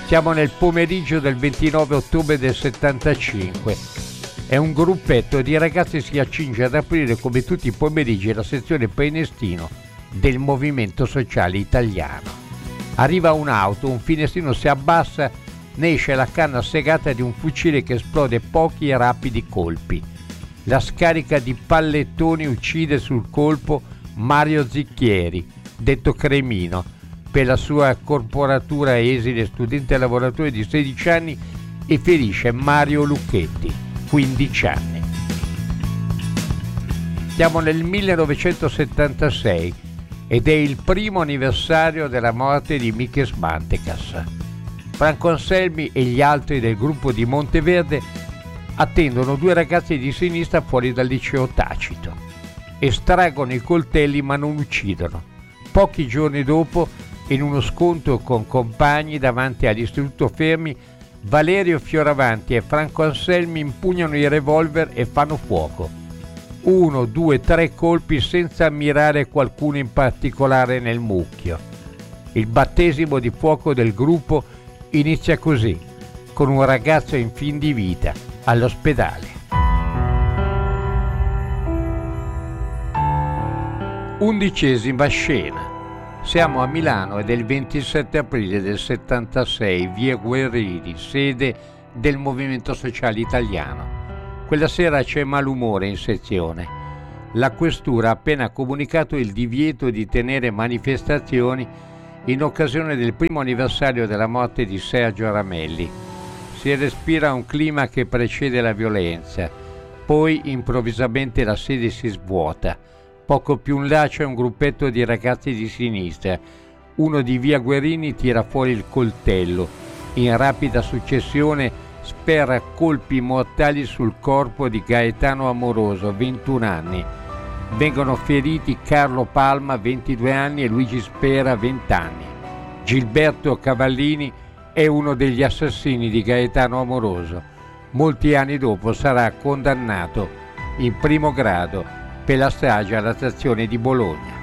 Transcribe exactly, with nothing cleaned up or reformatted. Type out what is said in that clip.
Siamo nel pomeriggio del ventinove ottobre del settantacinque e un gruppetto di ragazzi si accinge ad aprire come tutti i pomeriggi la sezione Prenestino del Movimento Sociale Italiano. Arriva un'auto, un finestrino si abbassa, ne esce la canna segata di un fucile che esplode pochi e rapidi colpi. La scarica di pallettoni uccide sul colpo Mario Zicchieri, detto Cremino, per la sua corporatura esile, studente e lavoratore di sedici anni, e ferisce Mario Lucchetti, quindici anni. Siamo nel millenovecentosettantasei ed è il primo anniversario della morte di Mikes Mantekas. Franco Anselmi e gli altri del gruppo di Monteverde attendono due ragazzi di sinistra fuori dal liceo Tacito. Estraggono i coltelli ma non uccidono. Pochi giorni dopo, in uno scontro con compagni davanti all'Istituto Fermi, Valerio Fioravanti e Franco Anselmi impugnano i revolver e fanno fuoco. Uno, due, tre colpi senza ammirare qualcuno in particolare nel mucchio. Il battesimo di fuoco del gruppo inizia così, con un ragazzo in fin di vita all'ospedale. Undicesima scena. Siamo a Milano ed è il ventisette aprile del settantasei, via Guerrini, sede del Movimento Sociale Italiano. Quella sera c'è malumore in sezione. La questura ha appena comunicato il divieto di tenere manifestazioni in occasione del primo anniversario della morte di Sergio Ramelli. Si respira un clima che precede la violenza, poi improvvisamente la sede si svuota. Poco più in là c'è un gruppetto di ragazzi di sinistra. Uno di via Guerini tira fuori il coltello. In rapida successione spera colpi mortali sul corpo di Gaetano Amoroso, ventuno anni. Vengono feriti Carlo Palma, ventidue anni, e Luigi Spera, venti anni. Gilberto Cavallini è uno degli assassini di Gaetano Amoroso. Molti anni dopo sarà condannato in primo grado per la strage alla stazione di Bologna.